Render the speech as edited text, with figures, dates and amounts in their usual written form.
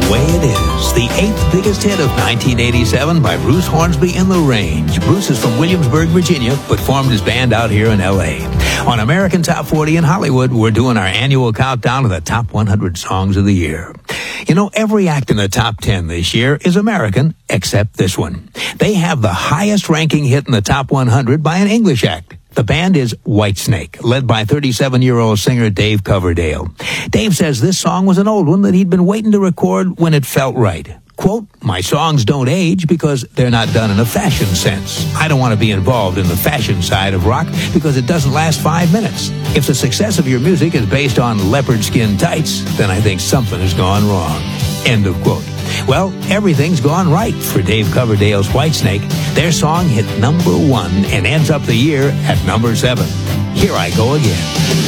way it is, the 8th biggest hit of 1987 by Bruce Hornsby and the Range. Bruce is from Williamsburg, Virginia, but formed his band out here in L.A. On American Top 40 in Hollywood, we're doing our annual countdown of the top 100 songs of the year. You know, every act in the top 10 this year is American, except this one. They have the highest ranking hit in the top 100 by an English act. The band is Whitesnake, led by 37-year-old singer Dave Coverdale. Dave says this song was an old one that he'd been waiting to record when it felt right. Quote, "My songs don't age because they're not done in a fashion sense. I don't want to be involved in the fashion side of rock because it doesn't last 5 minutes. If the success of your music is based on leopard skin tights, then I think something has gone wrong." End of quote. Well, everything's gone right for Dave Coverdale's Whitesnake. Their song hit number 1 and ends up the year at number 7. Here I Go Again.